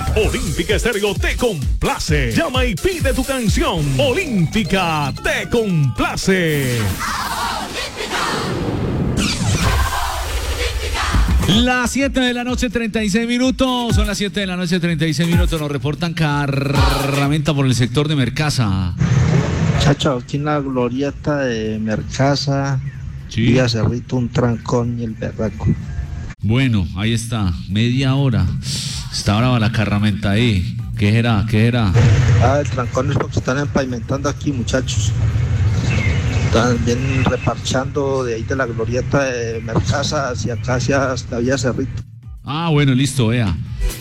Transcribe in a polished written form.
Olímpica Estéreo te complace. Llama y pide tu canción. Olímpica te complace. Las 7 de la noche, 36 minutos. Son las 7 de la noche, 36 minutos. Nos reportan carramenta por el sector de Mercasa. Chacho, aquí en la glorieta de Mercasa, Sí. Vía Cerrito, un trancón y el berraco. Bueno, ahí está, media hora. Está brava la carramenta ahí. ¿Qué era? El trancón es porque están empavimentando aquí, muchachos. Están bien reparchando de ahí de la glorieta de Mercasa hacia acá, hacia la Vía Cerrito. Ah, bueno, listo, vea.